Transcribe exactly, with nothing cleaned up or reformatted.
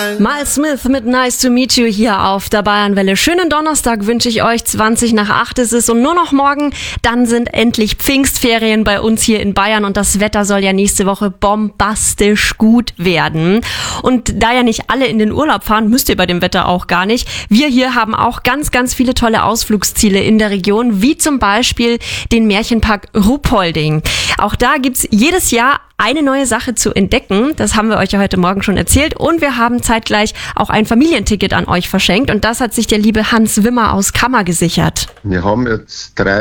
Miles Smith mit Nice to Meet You hier auf der Bayernwelle. Schönen Donnerstag wünsche ich euch. zwanzig nach acht ist es und nur noch morgen. Dann sind endlich Pfingstferien bei uns hier in Bayern und das Wetter soll ja nächste Woche bombastisch gut werden. Und da ja nicht alle in den Urlaub fahren, müsst ihr bei dem Wetter auch gar nicht. Wir hier haben auch ganz, ganz viele tolle Ausflugsziele in der Region, wie zum Beispiel den Märchenpark Ruhpolding. Auch da gibt's jedes Jahr eine neue Sache zu entdecken. Das haben wir euch ja heute Morgen schon erzählt. Und wir haben zeitgleich auch ein Familienticket an euch verschenkt. Und das hat sich der liebe Hans Wimmer aus Kammer gesichert. Wir haben jetzt drei